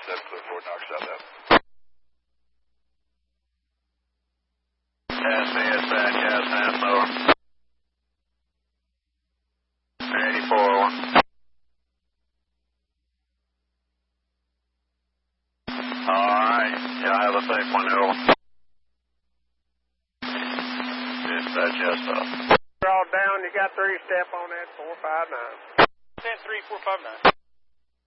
7 knocks out that. SAS back, gas half over. 84. Alright, yeah, I have a safe one, over. Dispatch, yes, sir. All down, you got 3 step on that 459. 10-3, 459.